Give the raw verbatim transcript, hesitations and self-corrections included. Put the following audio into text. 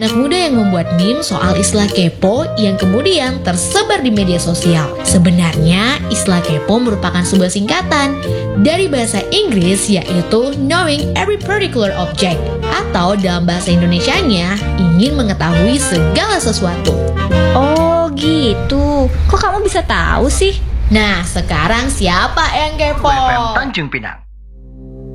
anak muda yang membuat meme soal istilah kepo yang kemudian tersebar di media sosial. Sebenarnya, istilah kepo merupakan sebuah singkatan dari bahasa Inggris yaitu knowing every particular object, atau dalam bahasa Indonesianya ingin mengetahui segala sesuatu. Oh gitu, kok kamu bisa tahu sih? Nah, sekarang siapa yang kepo? U F M Tanjung Pinang.